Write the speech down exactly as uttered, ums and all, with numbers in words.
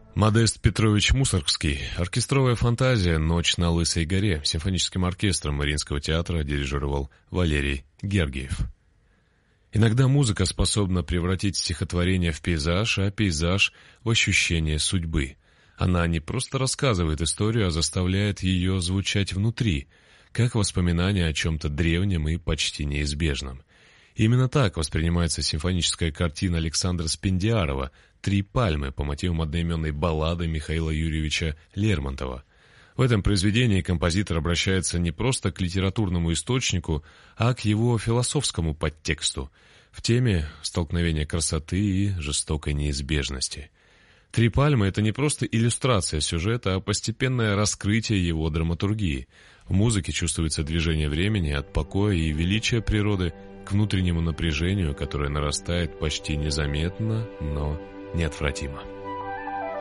Модест Петрович Мусоргский. Оркестровая фантазия «Ночь на Лысой горе». Симфоническим оркестром Мариинского театра дирижировал Валерий Гергиев. Иногда музыка способна превратить стихотворение в пейзаж, а пейзаж в ощущение судьбы. Она не просто рассказывает историю, а заставляет ее звучать внутри, как воспоминание о чем-то древнем и почти неизбежном. Именно так воспринимается симфоническая картина Александра Спендиарова «Три пальмы» по мотивам одноименной баллады Михаила Юрьевича Лермонтова. В этом произведении композитор обращается не просто к литературному источнику, а к его философскому подтексту в теме столкновения красоты и жестокой неизбежности. «Три пальмы» — это не просто иллюстрация сюжета, а постепенное раскрытие его драматургии. В музыке чувствуется движение времени от покоя и величия природы к внутреннему напряжению, которое нарастает почти незаметно, но неотвратимо.